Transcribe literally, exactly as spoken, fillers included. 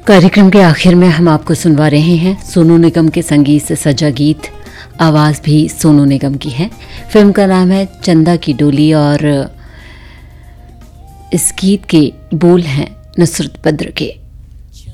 कार्यक्रम के आखिर में हम आपको सुनवा रहे हैं सोनू निगम के संगीत से सजा गीत। आवाज़ भी सोनू निगम की है। फिल्म का नाम है चंदा की डोली और इस गीत के बोल हैं नुसरत बद्र के।